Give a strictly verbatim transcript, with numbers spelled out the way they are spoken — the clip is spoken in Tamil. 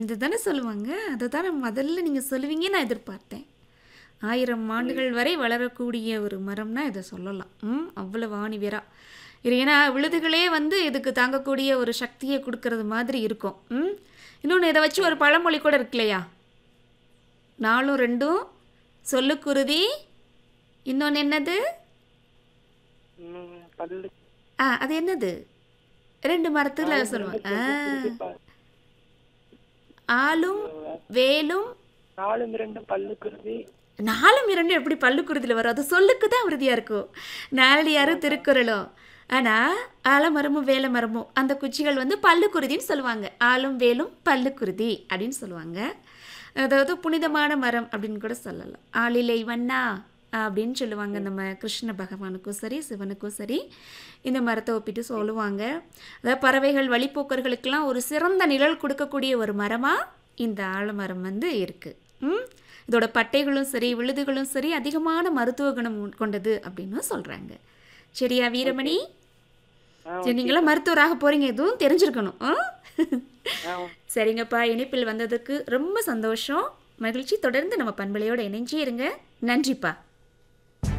இத தானே சொல்லுவாங்க. அத தானே முதல்ல நீங்க சொல்லுவீங்கன்னு நான் எதிர்பார்த்தேன். ஆயிரம் ம். ஆண்டுகள் வரை வளரக்கூடிய ஒரு மரம்னா இத சொல்லலாம். ம். அவ்வளவு ஆணிவேரா. இது ஏன்னா ம். விழுதுகளே வந்து இதுக்கு தாங்கக்கூடிய ஒரு சக்திய குடுக்கறது மாதிரி இருக்கும். ம். இன்னொன்னு இத வச்சு ஒரு ம். பழமொழி கூட இருக்கு இல்லையா? நாலும் ரெண்டும் சொல்லுக்குருதி. இன்னொன்னு என்னது? ம். பல்லு ஆ அது என்னது? ரெண்டு மரத்துல நாலும் ரெண்டு சொல்லுவாங்க. ஆ. சொல்லுக்குருதி ப ஆலும், ஐயோ! வேலும் நாலும் ரெண்டும் பல்லுக்குருதி. நாலும் இரண்டும் எப்படி பல்லுக்குறுதியில வரும்? அது சொல்லுக்கு தான் உறுதியா இருக்கும். நாலடியாரும் ஆஹா. திருக்குறளும். ஆனா, ஆலமரமும், வேல மரமும் அந்த குச்சிகள் வந்து பல்லுக்குறுதின்னு சொல்லுவாங்க. ஆலும், வேலும் பல்லுக்குறுதி அப்படின்னு சொல்லுவாங்க. அதாவது புனிதமான மரம் அப்படின்னு கூட சொல்லலாம். ஆலிலை வண்ணா அப்படின்னு சொல்லுவாங்க ம். நம்ம கிருஷ்ண பகவானுக்கும் சரி, சிவனுக்கும் சரி. இந்த மரத்த ஒப்பிட்டு சொல்லுவாங்க. அதாவது பறவைகள், வழிப்போக்கர்களுக்கெல்லாம் ஒரு சிறந்த நிழல் கொடுக்கக்கூடிய ஒரு மரமா இந்த ஆலமரம் வந்து இருக்கு. ம். இதோட பட்டைகளும் சரி, விழுதுகளும் சரி அதிகமான மருத்துவ குணம் உ- கொண்டது அப்படின்னு சொல்றாங்க. சரியா ஓகே. வீரமணி? ஆ சரி நீங்களாம் ஓகேக்கா. மருத்துவராக போறீங்க எதுவும் தெரிஞ்சிருக்கணும். ஆ? ஆ சரிங்கப்பா இணைப்பில் வந்ததுக்கு ரொம்ப சந்தோஷம். மகிழ்ச்சி தொடர்ந்து நம்ம பண்பலையோட இணைஞ்சே இருங்க. நன்றிப்பா.